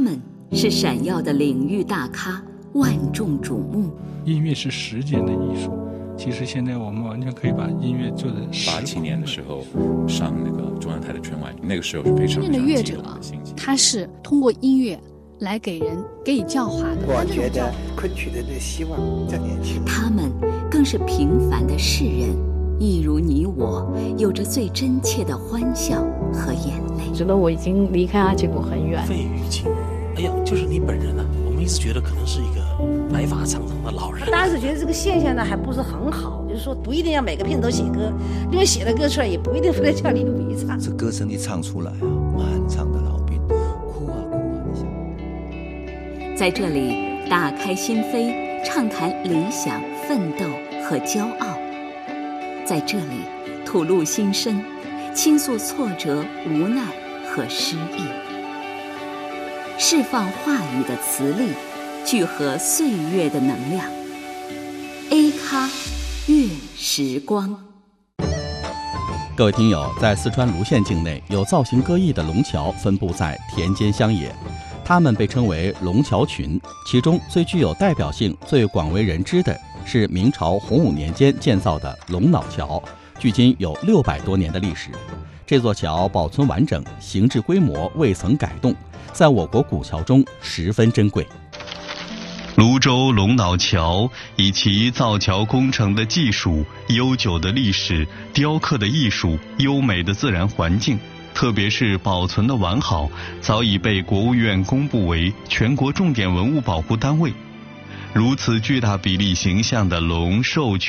们是闪耀的领域大咖，万众瞩目。 音乐是时间的艺术，其实现在我们完全可以把音乐做的。 87年的时候上那个中央台的春晚，那个时候是非常真正的乐者，他是通过音乐来给予教化的。 我觉得昆曲的希望在年轻人。 他们更是平凡的世人，一如你我，有着最真切的欢笑和眼泪。 觉得我已经离开阿吉谷很远。 费玉清，哎呀，就是你本人啊！我们一直觉得可能是一个白发苍苍的老人。 当时觉得这个现象呢还不是很好，就是说不一定要每个片头写歌，因为写了歌出来也不一定非得叫李鲁一唱。 这歌声一唱出来啊，满场的老兵哭啊哭啊，你想。 在这里打开心扉，畅谈理想、奋斗和骄傲。在这里吐露心声，倾诉挫折、无奈和失意，释放话语的磁力，聚合岁月的能量。A 咖乐时光。 各位听友，在四川泸县境内有造型各异的龙桥分布在田间乡野，它们被称为龙桥群。其中最具有代表性、最广为人知的是明朝洪武年间建造的龙脑桥，距今有600多年的历史。这座桥保存完整，形制规模未曾改动，在我国古桥中十分珍贵。 泸州龙脑桥以其造桥工程的技术、悠久的历史、雕刻的艺术、优美的自然环境，特别是保存的完好，早已被国务院公布为全国重点文物保护单位。如此巨大比例形象的龙兽群